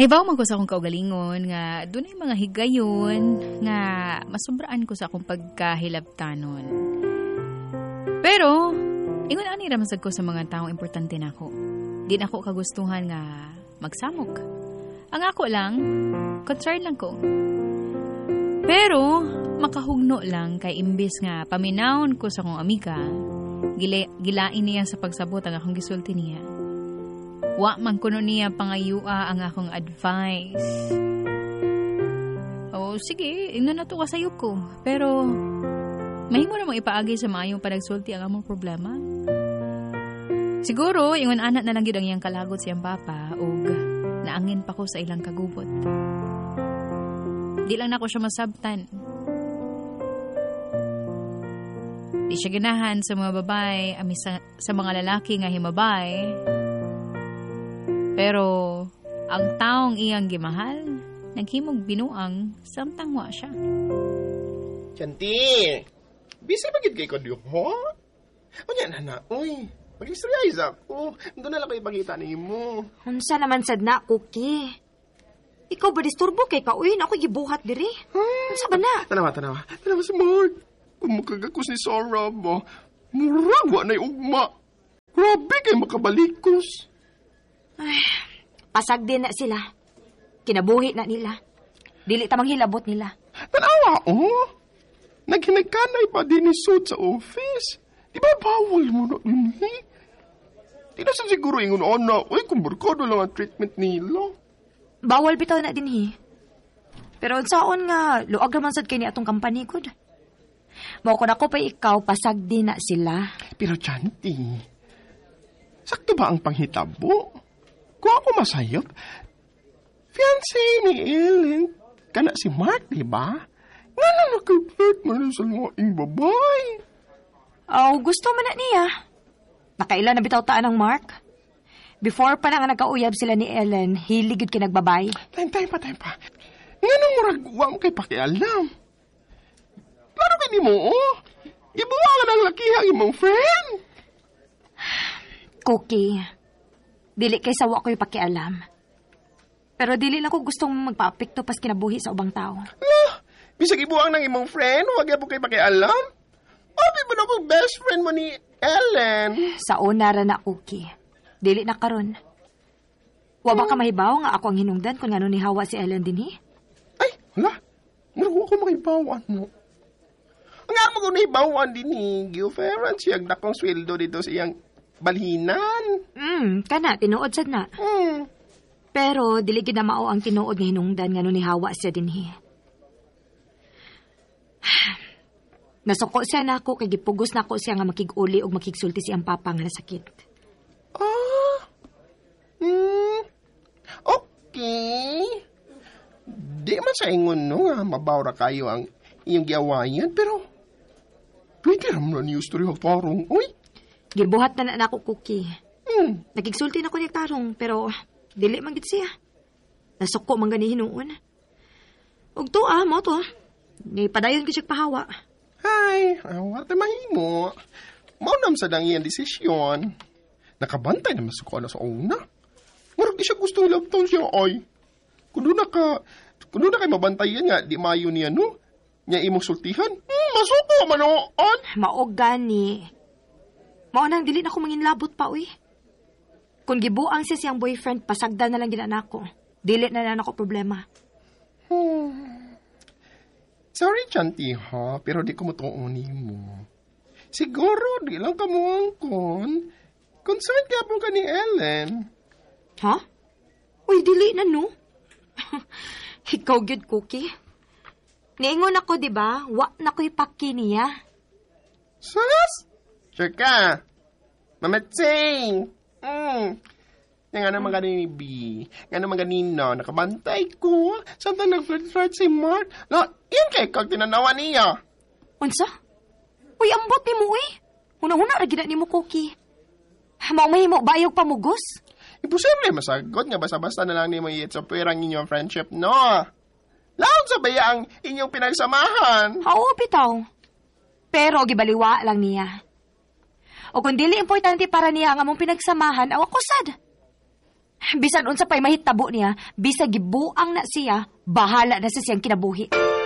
Naibaw man ko sa akong kaugalingon nga doon ay mga higayon nga masubraan ko sa akong pagkahilabtanon. Pero, ingon ani ramasag ko sa mga taong importante nako. Di na ako kagustuhan nga magsamok. Ang ako lang, concern lang ko. Pero, makahugno lang kay imbis nga paminawon ko sa akong amiga, gilain niya sa pagsabot ang akong gisulti niya. Wa man kuno niya pangayua ang akong advice. O sige, ino na to kasayop ko. Pero, mahimo na mong ipaagi sa maayong panagsulti ang among problema. Siguro, ingon anak na lang yun ang iyang kalagot siyang papa o naangin pa ko sa ilang kagubot. Di lang na ko siya masabtan. Di siya ganahan sa mga babae, sa mga lalaki nga himabay. Pero, ang taong iyang gimahal, naghimog binuang, samtang wa siya. Chanti, busy bagid kay ko diyo, ho? O yan, anak, uy, mag-istrize ako. Doon na lang kayo ipakita ni mo. Unsa naman sad na, Cookie? Ikaw ba disturbo kay ka? Uy, ako gibuhat diri. Unsa ba na? Tanawa si Mark. Kung makagakos ni Sarah ba, murag wa na'y ugma. Grabe kay makabalikos. Ay, pasag din na sila. Kinabuhi na nila. Dili tamang hilabot nila. Tanawa, oh. Naghinagkanay pa din ni Sud sa office. Di ba bawal mo na ini? Di na sa siguro ingon na, uy, kung barkado lang ang treatment nila. Bawal bitaw na din hi. Pero saon nga, luag naman sad kay ni atong company ko. Mao ko pa ikaw, pasag din na sila. Pero Chanti, sakto ba ang panghitabo? Kung ako masayop, fiancé ni Ellen, kana si Mark, di ba? Nga na nakapert mo na sa laing babay. Gusto man na niya. Nakailan na bitaw taan ng Mark? Before pa na nga nagkauyab sila ni Ellen, hiligid kinagbabay. Time pa. Nga nang muragwa mo kay pakialam. Klaro ka ni mo, oh. Ibuwa ka ng lakihang imong friend. Cookie, dili kay sawa ko yung pakialam. Pero dili lang ko gustong magpa-apekto pas kinabuhi sa ubang tao. Bisag ibuwang ng imong friend, huwag po kayo pakialam. Obi mo na kong best friend mo ni Ellen. Sa una ra na, Cookie. Dili na karon. Wa ba ka mahibaw nga ako ang hinungdan kung ngano ni Hawa si Ellen din, Ay, hala. Marawa ko makibawan mo. Ang nga mo kung nahibawan din Gilferan siyang dakong sweldo dito sa iyang balhinan. Kana, tinuod sad na. Pero, dili gid na mao ang tinuod nga hinungdan ngano ni Hawa siya din, Nasuko siya na ako, kay gipugos na ako siya nga makig-uli o makigsulti siyang papa nga nasakit. Okay. Di man sa ingon, no, nga mabawra kayo ang iyong giawayan, pero pwede naman na yung story of tarong, uy. Gibuhat na ako, Cookie. Nakigsulti na ko niya tarong, pero dili man gid siya. Nasuko man gani hinuon. Ug to mo to. Ni padayon ko siya pahawa. Ay, awat na mahimo. Maunam sa dang iyang desisyon. Nakabantay naman sa na sa una. Murag di siya gustong labtaw siya, ay. Kung doon na kay mabantayan nga, di mayo niya, no? Niya imong sultihan. Masuko, manoon. Maog gani. Mao nang dili na ko manginlabot pa, uy. Kung gibuang siya siyang boyfriend, pasagda na lang ginana ko. Dili na ako problema. Sorry, Chanti, ha? Pero di ko matuunin mo. Siguro, di lang kamuangkon. Concerned ka po ka ni Ellen. Ha? Uy, dili na, no? Ikaw, good Cookie. Niingon ako, di ba? Wa na ko'y paki niya. Sus? Sure ka? Mamatsing! Nga naman ganun ni B. Nga naman ganino, nakabantay ko. Samtang nag-flirt si Mark. Yan kay kag tinanawa niya. Unsa? Uy, ambot ni mo, Una-una, ragina ni mo, Cookie. Mahimo, bayog pamugos. Imposible masagot nga basta-basta na lang ni mo iyit sa pwerang inyong friendship, no? Laog sa baya ang inyong pinagsamahan. Oo, bitaw. Pero gibaliwa lang niya. O kung dili importante para niya ang among pinagsamahan, awa ko sad. Bisan unsa pa'y mahitabo niya, bisag gibuang na siya, bahala na sa siyang kinabuhi.